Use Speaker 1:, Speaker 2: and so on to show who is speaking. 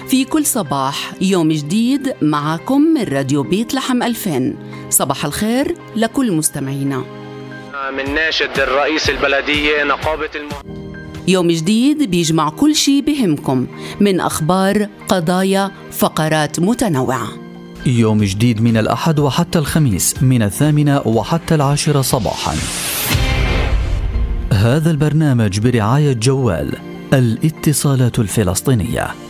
Speaker 1: في كل صباح يوم جديد معكم من راديو بيت لحم 2000. صباح الخير لكل مستمعينا.
Speaker 2: من ناشد الرئيس البلدية نقابة
Speaker 1: يوم جديد بيجمع كل شي بهمكم من أخبار، قضايا، فقرات متنوعة.
Speaker 3: يوم جديد من الأحد وحتى الخميس من 8 وحتى 10 صباحا. هذا البرنامج برعاية جوال الاتصالات الفلسطينية.